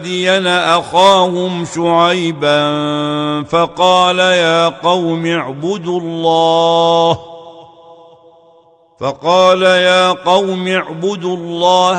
مدين أخاهم شعيبا فقال يا قوم اعبدوا الله